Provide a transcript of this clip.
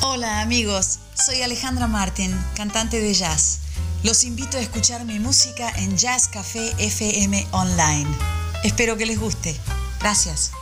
Hola amigos, soy Alejandra Martín, cantante de jazz. Los invito a escuchar mi música en Jazz Café FM Online. Espero que les guste. Gracias.